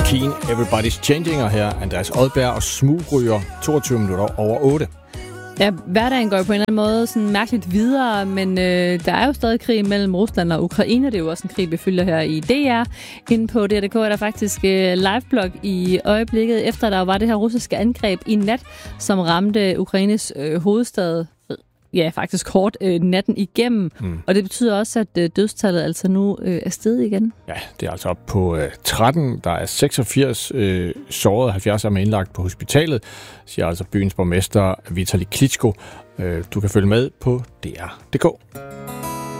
Keen, Everybody's Changing, og her Andreas Odberg og Smugryger, 22 minutter over 8. Ja, hverdagen går jo på en eller anden måde sådan mærkeligt videre, men der er jo stadig krig mellem Rusland og Ukraine. Det er jo også en krig, vi følger her i DR. Inde på DR.dk er der faktisk liveblog i øjeblikket, efter der var det her russiske angreb i nat, som ramte Ukraines hovedstad. Ja, faktisk hårdt natten igennem. Og det betyder også, at dødstallet altså nu er steget igen. Ja, det er altså op på 13. Der er 86 sårede, 70 er indlagt på hospitalet, siger altså byens borgmester Vitali Klitschko. Du kan følge med på DR.dk.